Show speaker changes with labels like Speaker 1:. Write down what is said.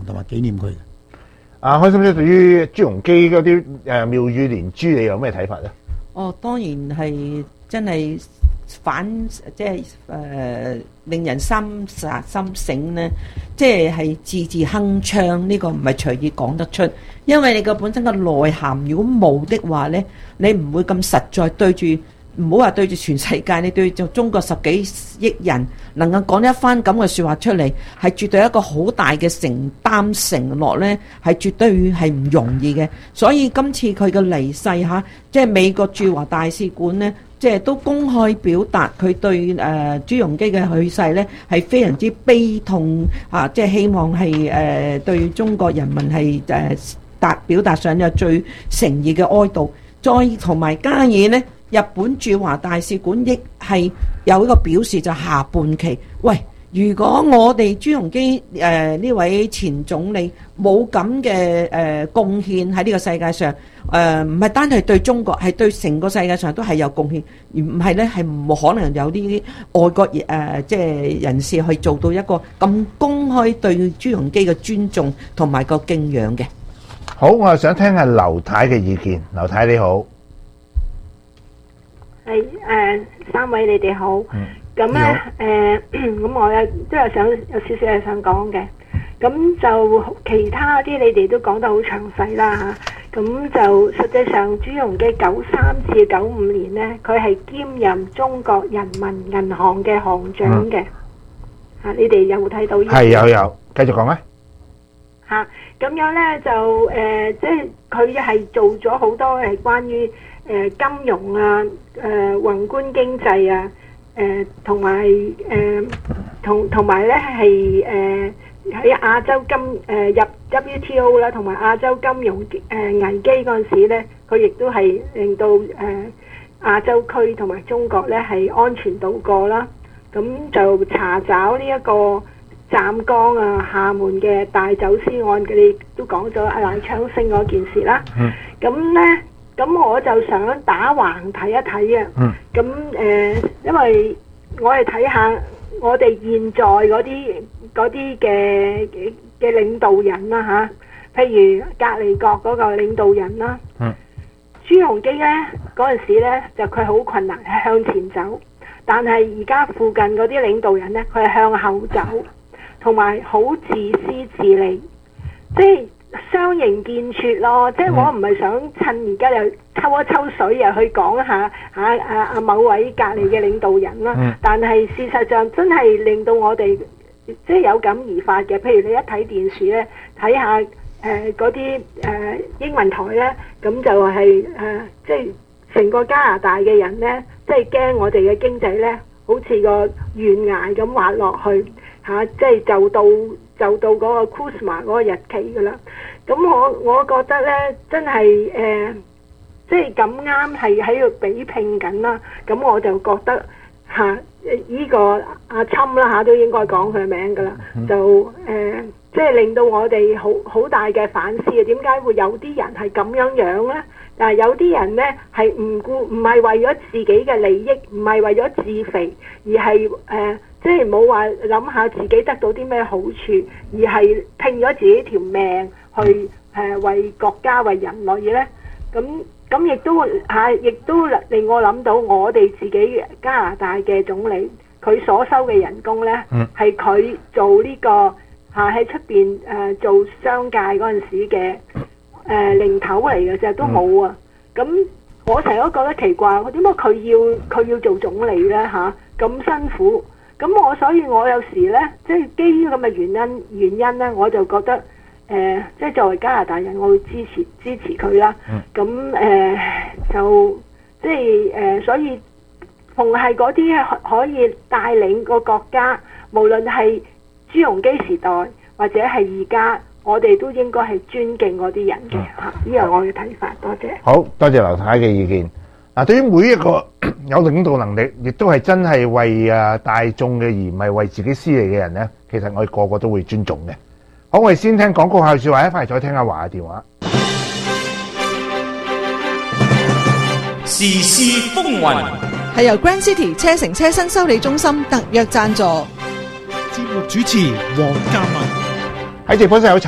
Speaker 1: 同埋紀念佢。
Speaker 2: 開心姐對於朱鎔基嗰啲廟宇連珠，你有咩睇法咧？
Speaker 3: 當然係真係即係令人心醒咧，即係字字鏗鏘，呢個唔係隨意講得出，因為你個本身個內涵如果冇的話咧，你唔會咁實在對住。唔好話對住全世界，你對住中國10幾億人能夠講一番咁嘅説話出嚟，係絕對一個好大嘅承擔承諾呢，係絕對係唔容易嘅。所以今次佢嘅離世即係美國駐華大使館呢，即係都公開表達佢對朱鎔基嘅去世呢係非常之悲痛即係希望係對中國人民係表達上有最誠意嘅哀悼。再同埋加嘢呢。日本駐華大使館亦係有一個表示，就下半旗，喂，如果我哋朱鎔基呢位前總理冇咁嘅貢獻喺呢個世界上，唔係單係對中國，係對成個世界上都係有貢獻，而唔係呢係冇可能有啲外國即係人士去做到一個咁公開對朱鎔基嘅尊重同埋個敬仰嘅。
Speaker 2: 好，我又想聽下劉太嘅意見。劉太你好。
Speaker 4: 係三位你哋好，咁咧咁我都有少少係想講嘅，咁就其他啲你哋都講得好詳細啦嚇，咁就實際上朱鎔基93至95年咧，佢係兼任中國人民銀行嘅行長嘅，你哋有冇睇到呢？
Speaker 2: 係有，繼續講咧。
Speaker 4: 咁樣咧就即係佢係做咗好多係關於金融啊、宏觀經濟啊、同埋同埋咧係喺亞洲入 WTO 啦，同埋亞洲金融危機嗰陣時咧，佢亦都係令到亞洲區同埋中國咧係安全度過啦。咁就查找呢一個湛江啊、廈門嘅大走私案，佢哋都講咗賴昌星嗰件事啦。咁咧。咁我就想打橫睇一睇啊！咁因為我係睇下我哋現在嗰啲嘅領導人啦譬如隔離國嗰個領導人啦，朱鎔基咧嗰陣時咧就佢好困難係向前走，但係而家附近嗰啲領導人咧佢係向後走，同埋好自私自利，即係。相形見絀咯，即係我唔係想趁而家又抽一抽水又去講下某位隔離嘅領導人啦，但係事實上真係令到我哋即係有感而發嘅。譬如你一睇電視咧，睇下嗰啲英文台咧，咁就係即係成個加拿大嘅人咧，即係驚我哋嘅經濟咧，好似個懸崖咁滑落去即係就到嗰個 Kuzma 嗰個日期㗎啦。咁我覺得咧，真係即係咁啱係喺度比拼緊啦。咁我就覺得依個阿侵啦都應該講佢名㗎啦。就即係令到我哋好大嘅反思啊！點解會有啲人係咁樣咧？但係有啲人咧係唔係為咗自己嘅利益，唔係為咗自肥，而係即係冇話諗下自己得到啲咩好處，而係拼咗自己條命去為國家為人類咧。咁亦都令我諗到我哋自己加拿大嘅總理，佢所收嘅人工咧係佢做呢個喺出邊做商界嗰陣時嘅零頭嚟嘅啫，都冇啊。咁我成日都覺得奇怪，點解佢要做總理咧咁辛苦？咁所以我有時咧，即係基於咁嘅原因咧，我就覺得即係作為加拿大人，我會支持佢啦。咁就即係所以逢係嗰啲可以帶領個國家，無論係朱鎔基時代或者係而家，我哋都應該係尊敬嗰啲人嘅呢個我嘅睇法。多謝。
Speaker 2: 好多謝劉太嘅意見。對於每一個有領導能力，亦都係真係為大眾嘅，而唔係為自己私利嘅人呢，其實我哋個個都會尊重嘅。好，我哋先聽廣告後說話，一翻嚟再聽阿華嘅電話。
Speaker 5: 時事風雲
Speaker 6: 係由 Grand City 車城車身修理中心特約贊助。
Speaker 7: 節目主持黃嘉文
Speaker 2: 喺直播室有